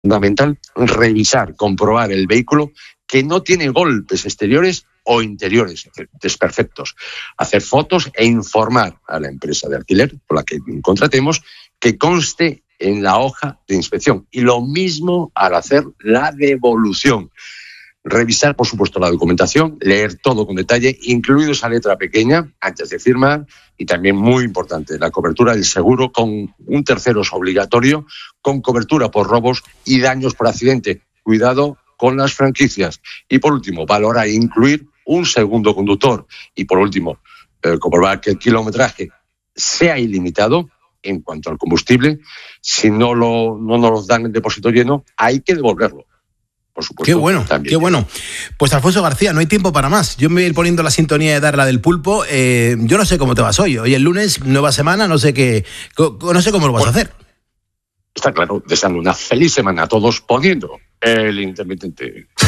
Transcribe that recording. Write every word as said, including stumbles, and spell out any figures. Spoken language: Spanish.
fundamental revisar, comprobar el vehículo que no tiene golpes exteriores o interiores desperfectos. Hacer fotos e informar a la empresa de alquiler por la que contratemos que conste en la hoja de inspección. Y lo mismo al hacer la devolución. Revisar, por supuesto, la documentación, leer todo con detalle, incluido esa letra pequeña, antes de firmar, y también, muy importante, la cobertura del seguro con un tercero es obligatorio, con cobertura por robos y daños por accidente. Cuidado con las franquicias. Y, por último, valorar e incluir un segundo conductor. Y, por último, eh, comprobar que el kilometraje sea ilimitado. En cuanto al combustible, si no, lo, no nos dan el depósito lleno, hay que devolverlo. Por supuesto, qué bueno, también. qué bueno. Pues Alfonso García, no hay tiempo para más. Yo me voy a ir poniendo la sintonía de Darla del Pulpo. Eh, yo no sé cómo te vas hoy. Hoy es lunes, nueva semana, no sé qué, no sé cómo lo vas bueno, a hacer. Está claro, deseando una feliz semana a todos, poniendo el intermitente.